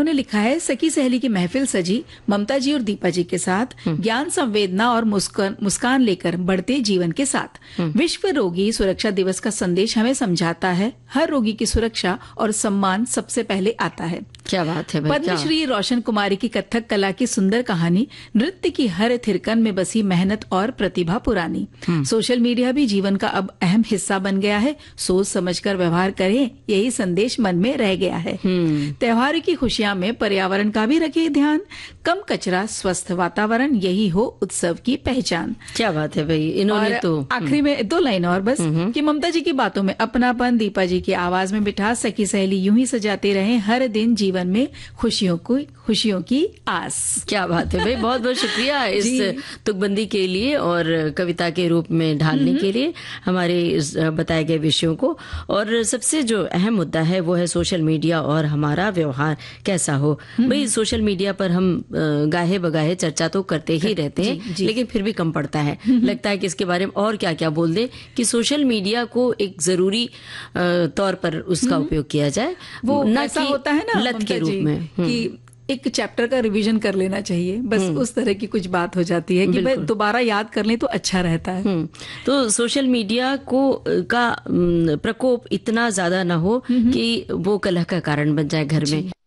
ने लिखा है, सखी सहेली की महफिल सजी ममता जी और दीपा जी के साथ, ज्ञान संवेदना और मुस्कान लेकर बढ़ते जीवन के साथ। विश्व रोगी सुरक्षा दिवस का संदेश हमें समझाता है, हर रोगी की सुरक्षा और सम्मान सबसे पहले आता है। क्या बात है भाई, पद्मश्री रोशन कुमारी की कथक कला की सुंदर कहानी, नृत्य की हर थिरकन में बसी मेहनत और प्रतिभा पुरानी। सोशल मीडिया भी जीवन का अब अहम हिस्सा बन गया है, सोच समझकर व्यवहार करें, यही संदेश मन में रह गया है। त्योहार की खुशियां में पर्यावरण का भी रखिए ध्यान, कम कचरा स्वस्थ वातावरण, यही हो उत्सव की पहचान। क्या बात है भाई, इन्होंने तो आखिरी में 2 लाइन और बस, कि ममता जी की बातों में अपनापन, दीपा जी की आवाज में मिठास, सखी सहेली यूं ही सजाते रहे हर दिन जीवन में खुशियों की आस। क्या बात है भाई, बहुत बहुत शुक्रिया इस तुकबंदी के लिए और कविता के रूप में ढालने के लिए हमारे इस बताए गए विषयों को। और सबसे जो अहम मुद्दा है वो है सोशल मीडिया और हमारा व्यवहार कैसा हो। भाई सोशल मीडिया पर हम गाहे बगाहे चर्चा तो करते ही रहते हैं, लेकिन फिर भी कम पड़ता है। लगता है कि इसके बारे में और क्या क्या बोल दें कि सोशल मीडिया को एक जरूरी तौर पर उसका उपयोग किया जाए, वो न ऐसा कि होता है ना लत के रूप में कि एक चैप्टर का रिवीजन कर लेना चाहिए, बस उस तरह की कुछ बात हो जाती है कि भाई दोबारा याद कर लें तो अच्छा रहता है। तो सोशल मीडिया का प्रकोप इतना ज्यादा ना हो कि वो कलह का कारण बन जाए घर में।